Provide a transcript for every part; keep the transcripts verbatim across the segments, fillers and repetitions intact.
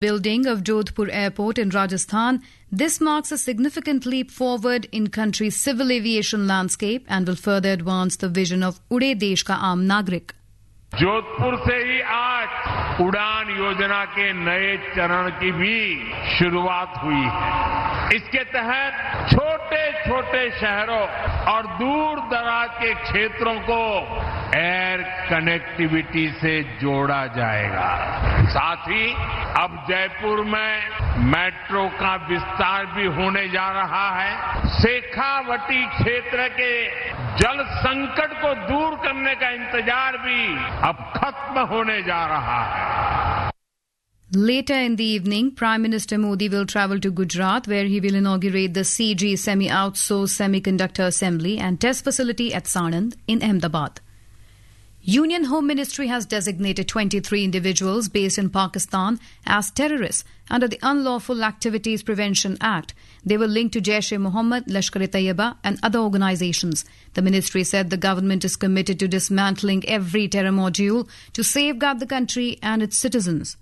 building of Jodhpur Airport in Rajasthan, this marks a significant leap forward in country's civil aviation landscape and will further advance the vision of Ude Desh Ka Aam Nagrik. Jodhpur से ही आज उड़ान योजना के नए चरण की भी शुरुआत हुई है। इसके तहत छोटे छोटे शहरों और दूर दराज के क्षेत्रों को एयर कनेक्टिविटी से जोड़ा जाएगा। साथ ही अब जयपुर में मेट्रो का विस्तार भी होने जा रहा है। शेखावटी क्षेत्र के जल संकट को दूर करने का इंतजार भी अब खत्म होने जा रहा है। Later in the evening, Prime Minister Modi will travel to Gujarat, where he will inaugurate the C G Semi-Outsourced Semiconductor Assembly and Test Facility at Sanand in Ahmedabad. Union Home Ministry has designated twenty-three individuals based in Pakistan as terrorists under the Unlawful Activities Prevention Act. They were linked to Jaish-e-Mohammed, Lashkar-e-Taiba and other organizations. The ministry said the government is committed to dismantling every terror module to safeguard the country and its citizens.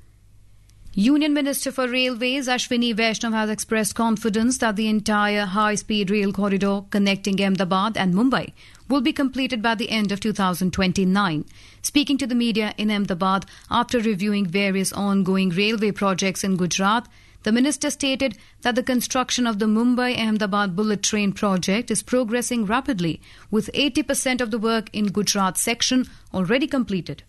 Union Minister for Railways Ashwini Vaishnav has expressed confidence that the entire high-speed rail corridor connecting Ahmedabad and Mumbai will be completed by the end of two thousand twenty-nine. Speaking to the media in Ahmedabad after reviewing various ongoing railway projects in Gujarat, the minister stated that the construction of the Mumbai-Ahmedabad bullet train project is progressing rapidly, with eighty percent of the work in Gujarat section already completed.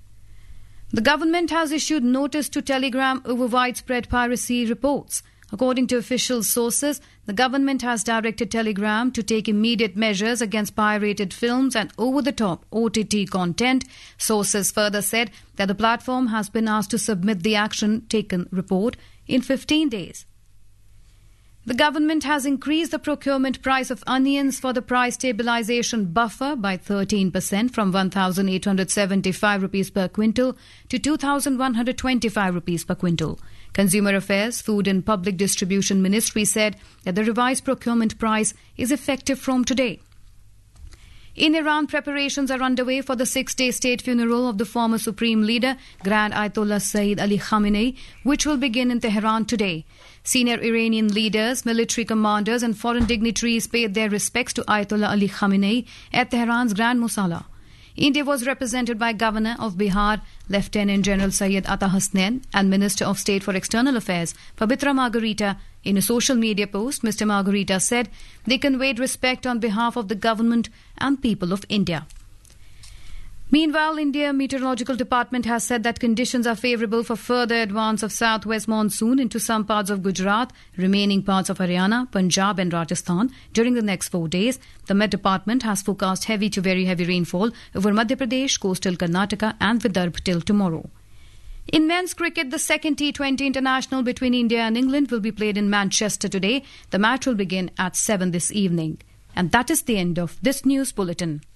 The government has issued notice to Telegram over widespread piracy reports. According to official sources, the government has directed Telegram to take immediate measures against pirated films and over-the-top O T T content. Sources further said that the platform has been asked to submit the action taken report in fifteen days. The government has increased the procurement price of onions for the price stabilization buffer by thirteen percent from one thousand eight hundred seventy-five rupees per quintal to two thousand one hundred twenty-five rupees per quintal. Consumer Affairs, Food and Public Distribution Ministry said that the revised procurement price is effective from today. In Iran, preparations are underway for the six-day state funeral of the former Supreme Leader, Grand Ayatollah Sayyid Ali Khamenei, which will begin in Tehran today. Senior Iranian leaders, military commanders and foreign dignitaries paid their respects to Ayatollah Ali Khamenei at Tehran's Grand Musalla. India was represented by Governor of Bihar, Lieutenant General Syed Ata Hasnain, and Minister of State for External Affairs, Pabitra Margarita. In a social media post, Mister Margarita said they conveyed respect on behalf of the government and people of India. Meanwhile, India Meteorological Department has said that conditions are favourable for further advance of southwest monsoon into some parts of Gujarat, remaining parts of Haryana, Punjab and Rajasthan during the next four days. The Met Department has forecast heavy to very heavy rainfall over Madhya Pradesh, coastal Karnataka and Vidarbha till tomorrow. In men's cricket, the second T twenty international between India and England will be played in Manchester today. The match will begin at seven this evening. And that is the end of this news bulletin.